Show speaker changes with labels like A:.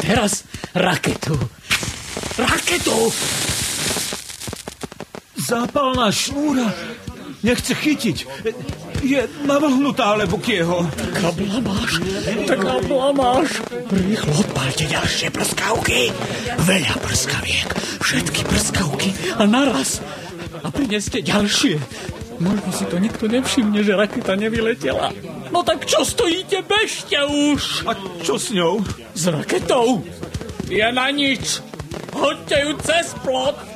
A: teraz raketu. Raketu!
B: Zápalná šnúra nechce chytiť. Je navlhnutá, alebo kieho.
A: Taká blamáš. Rýchlo odpálte ďalšie prskavky. Veľa prskaviek. Všetky prskavky a naraz. A prineste ďalšie. Možno si to nikto nevšimne, že raketa nevyletela. No tak čo stojíte, bežte už.
B: A čo s ňou?
A: S raketou? Je na nič. Hoďte ju cez plot.